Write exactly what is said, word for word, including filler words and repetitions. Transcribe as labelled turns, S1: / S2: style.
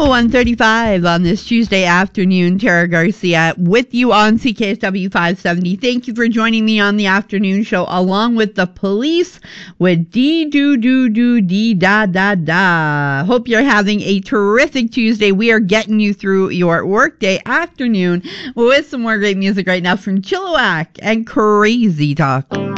S1: one thirty-five on this Tuesday afternoon. Tara Garcia with you on C K S W five seventy. Thank you for joining me on the afternoon show along with the police with dee doo doo doo dee da da da. Hope you're having a terrific Tuesday. We are getting you through your workday afternoon with some more great music right now from Chilliwack and Crazy Talk.